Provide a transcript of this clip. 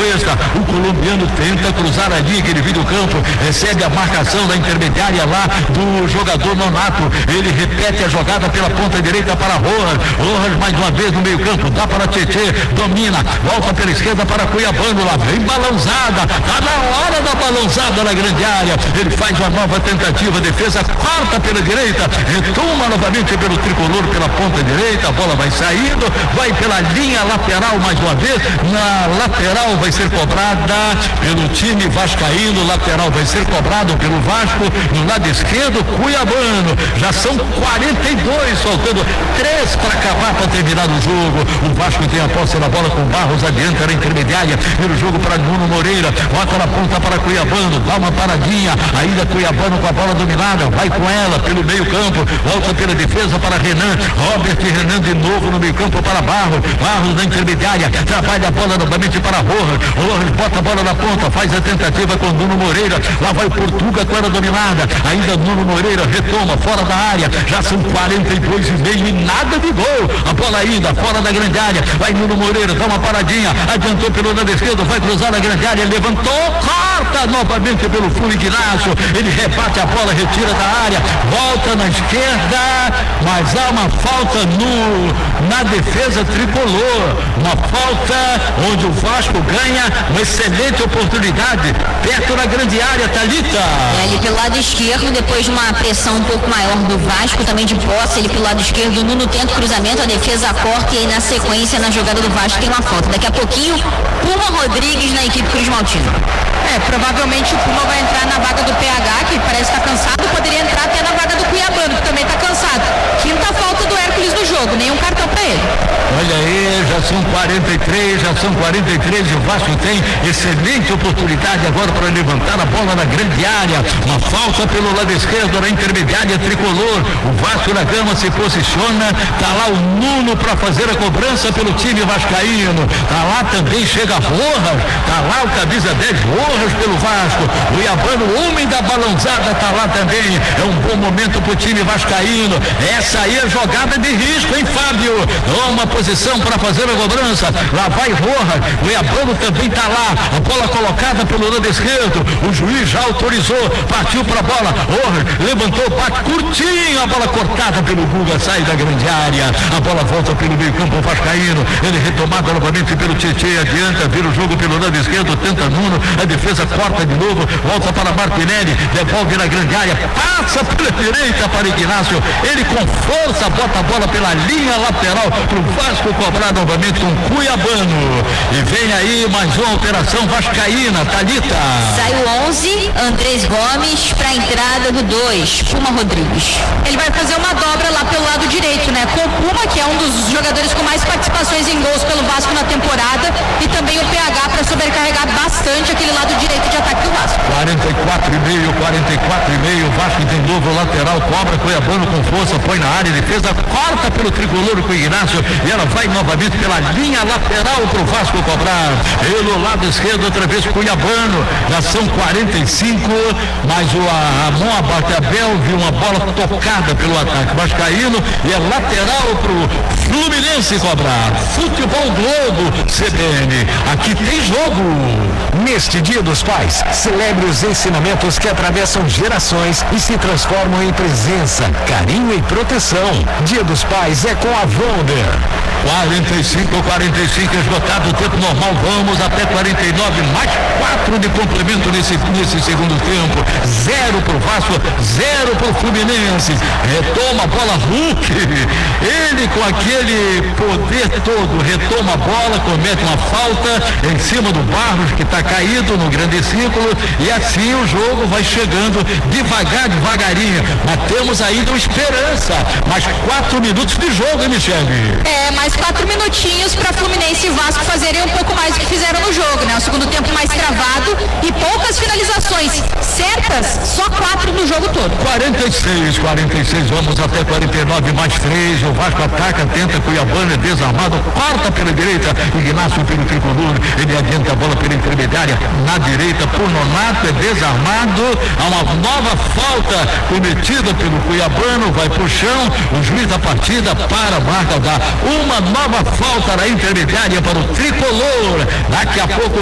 Cuesta, o colombiano tenta cruzar a linha, que ele vira o campo, recebe a marcação da intermediária lá do jogador Nonato, ele repete a jogada pela ponta direita para Rojas mais uma vez no meio campo, dá para Tietê, domina, volta pela esquerda para Cuiabano, lá vem balançada, tá na hora da balançada na grande área, ele faz uma nova tentativa, defesa corta pela direita, retoma novamente pelo tricolor pela ponta direita, a bola vai saindo, vai pela linha lateral mais uma vez, na lateral vai ser cobrada pelo time vascaíno, lateral vai ser cobrado pelo Vasco, no lado esquerdo, Cuiabano, já são 42, faltando 3 para acabar, para terminar o jogo, o Vasco tem a posse da bola com Barros, adianta na intermediária, pelo jogo para Nuno Moreira, bota na ponta para Cuiabano, dá uma paradinha, ainda Cuiabano com a bola dominada, vai com ela pelo meio campo, volta pela defesa para Renan, Robert e Renan de novo no meio campo para Barros na intermediária, trabalha a bola novamente para Rojas bota a bola na ponta, faz a tentativa com Nuno Moreira, lá vai Portuga com ela dominada, ainda Nuno Moreira retoma fora da área, já são 42,5 e nada de gol, a bola ainda fora da grande área, vai Nuno Moreira, dá uma paradinha, adiantou pelo lado esquerdo, vai cruzar na grande área, levantou, corta novamente pelo fundo Ignacio, ele rebate a bola, retira da área, volta na esquerda, mas há uma falta na defesa tricolor, uma falta onde o Vasco ganha uma excelente oportunidade, perto da grande área, Thalita. Ali pelo lado esquerdo, depois de uma pressão um pouco maior do Vasco, também de posse, ele pelo lado esquerdo, o Nuno tenta o cruzamento, a defesa corta e aí na sequência, na jogada do Vasco tem uma falta. Daqui a pouquinho, Puma Rodrigues na equipe Cruz Maltina. Provavelmente o Puma vai entrar na vaga do PH, que parece estar cansado, poderia entrar até na vaga do Cuiabano, que também está cansado. Quinta falta do Hércules no jogo, nenhum cartão para ele. Olha aí, já são 43 e o Vasco tem excelente oportunidade agora para levantar a bola na grande área, uma falta pelo lado esquerdo na intermediária tricolor, o Vasco da Gama se posiciona, tá lá o Nuno para fazer a cobrança pelo time vascaíno, tá lá também, chega Rojas, tá lá o camisa 10 Rojas pelo Vasco, o Iabano, homem da balançada, tá lá também, é um bom momento pro time vascaíno, essa aí é jogada de risco, hein, Fábio? Uma posição para fazer a cobrança, lá vai Rojas, o Iabano também tá lá, a bola colocada pelo lado esquerdo, o juiz já autorizou, partiu para a bola, Rojas levantou, bate curtinho, a bola cortada pelo Guga, sai da grande área, a bola volta pelo meio campo vascaíno, ele retomada novamente pelo Tietê, adianta, vira o jogo pelo lado esquerdo, tenta Nuno, a defesa corta de novo, volta para Martinelli, devolve na grande área, passa pela direita para Ignacio, ele com força bota a bola pela linha lateral para o Vasco cobrar novamente com Cuiabano, e vem aí mais uma alteração vascaína, Thalita. Sai o 11, Andrés Gomes para a entrada do 2, Puma Rodrigues. Ele vai fazer uma dobra lá pelo lado direito, né? Com o Puma, que é um dos jogadores com mais participações em gols pelo Vasco na temporada, e também o PH para sobrecarregar bastante aquele lado direito de ataque do Vasco. 44,5, o Vasco tem novo lateral, cobra Cuiabano com força, põe na área, defesa corta pelo tricolor com o Ignacio, e ela vai novamente pela linha lateral pro Vasco cobrar, pelo lado esquerdo outra vez Cuiabano, já são 45, mas o Ramon Abatabel viu uma bola tocada pelo ataque vascaíno e é lateral pro Fluminense cobrar. Futebol Globo CBN, aqui tem jogo. Neste Dia dos Pais, celebre os ensinamentos que atravessam gerações e se transformam em presença, carinho e proteção. Dia dos Pais é com a Wonder. 45, esgotado o tempo normal, vamos até 49, mais 4 de complemento nesse segundo tempo, 0 pro Vasco, 0 pro Fluminense, retoma a bola Hulk, ele com aquele poder todo, retoma a bola, comete uma falta em cima do Barros, que está caído no grande círculo, e assim o jogo vai chegando devagarinho, mas temos ainda uma esperança, mais 4 minutos de jogo, hein, Michele? Mais 4 minutinhos para Fluminense e Vasco fazerem um pouco mais do que fizeram no jogo, né? O segundo tempo mais travado e poucas finalizações certas, só 4 no jogo todo. 46, vamos até 49, mais 3, o Vasco ataca, tenta Cuiabano, é desarmado, corta pela direita, Ignacio pelo tricolor, ele adianta a bola pela intermediária, na direita por Nonato, é desarmado, há uma nova falta cometida pelo Cuiabano, vai pro chão, o juiz da partida para a marca, dá uma nova falta na intermediária para o tricolor, daqui a pouco